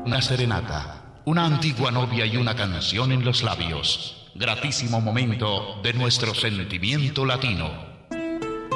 una serenata, una antigua novia y una canción en los labios. Gratísimo momento de nuestro sentimiento latino.